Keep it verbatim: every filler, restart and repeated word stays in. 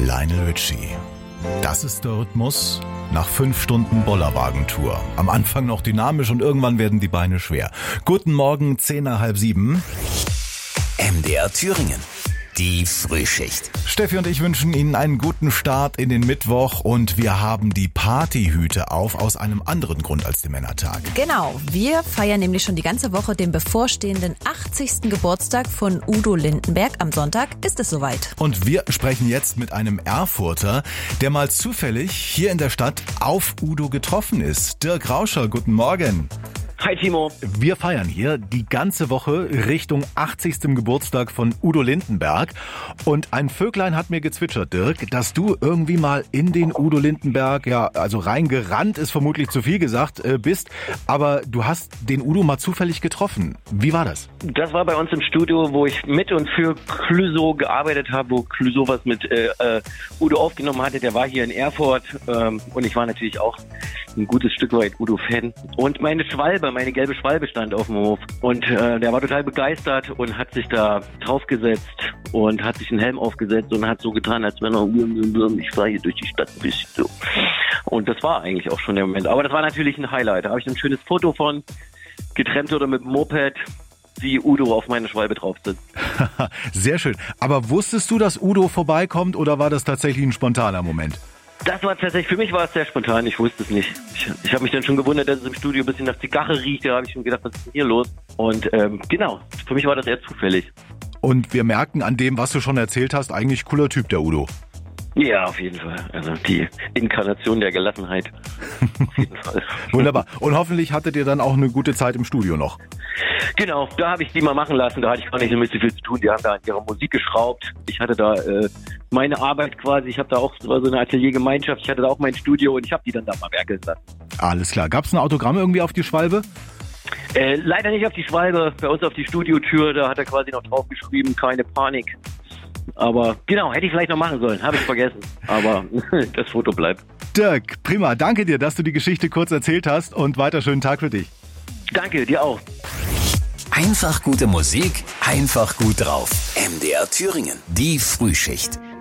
Lionel Richie. Das ist der Rhythmus nach fünf Stunden Bollerwagentour. Am Anfang noch dynamisch und irgendwann werden die Beine schwer. Guten Morgen, zehn nach halb sieben. M D R Thüringen. Die Frühschicht. Steffi und ich wünschen Ihnen einen guten Start in den Mittwoch und wir haben die Partyhüte auf aus einem anderen Grund als dem Männertag. Genau, wir feiern nämlich schon die ganze Woche den bevorstehenden achtzigsten Geburtstag von Udo Lindenberg. Am Sonntag ist es soweit. Und wir sprechen jetzt mit einem Erfurter, der mal zufällig hier in der Stadt auf Udo getroffen ist. Dirk Rauscher, guten Morgen. Hi Timo. Wir feiern hier die ganze Woche Richtung achtzigsten Geburtstag von Udo Lindenberg. Und ein Vöglein hat mir gezwitschert, Dirk, dass du irgendwie mal in den Udo Lindenberg, ja, also reingerannt ist vermutlich zu viel gesagt, äh, bist. Aber du hast den Udo mal zufällig getroffen. Wie war das? Das war bei uns im Studio, wo ich mit und für Clouseau gearbeitet habe, wo Clouseau was mit äh, äh, Udo aufgenommen hatte. Der war hier in Erfurt ähm, und ich war natürlich auch ein gutes Stück weit Udo-Fan. Und meine Schwalbe, meine gelbe Schwalbe stand auf dem Hof. Und äh, der war total begeistert und hat sich da draufgesetzt und hat sich einen Helm aufgesetzt und hat so getan, als wenn er, ich fahre hier durch die Stadt ein bisschen so. Und das war eigentlich auch schon der Moment. Aber das war natürlich ein Highlight. Da habe ich ein schönes Foto von, getrennt oder mit dem Moped, wie Udo auf meine Schwalbe drauf sitzt. Sehr schön. Aber wusstest du, dass Udo vorbeikommt oder war das tatsächlich ein spontaner Moment? Das war tatsächlich, für mich war es sehr spontan, ich wusste es nicht. Ich, ich habe mich dann schon gewundert, dass es im Studio ein bisschen nach Zigarre riecht, da habe ich schon gedacht, was ist denn hier los? Und ähm, genau, für mich war das eher zufällig. Und wir merken an dem, was du schon erzählt hast, eigentlich cooler Typ, der Udo. Ja, auf jeden Fall. Also die Inkarnation der Gelassenheit. Auf jeden Fall. Wunderbar. Und hoffentlich hattet ihr dann auch eine gute Zeit im Studio noch. Genau, da habe ich die mal machen lassen, da hatte ich gar nicht so viel zu tun. Die haben da an ihrer Musik geschraubt. Ich hatte da äh, meine Arbeit quasi, ich habe da auch, das war so eine Ateliergemeinschaft, ich hatte da auch mein Studio und ich habe die dann da mal werkeln lassen. Alles klar. Gab es ein Autogramm irgendwie auf die Schwalbe? Äh, leider nicht auf die Schwalbe, bei uns auf die Studiotür, da hat er quasi noch draufgeschrieben, keine Panik. Aber genau, hätte ich vielleicht noch machen sollen, habe ich vergessen. Aber das Foto bleibt. Dirk, prima, danke dir, dass du die Geschichte kurz erzählt hast und weiter schönen Tag für dich. Danke, dir auch. Einfach gute Musik, einfach gut drauf. M D R Thüringen, die Frühschicht.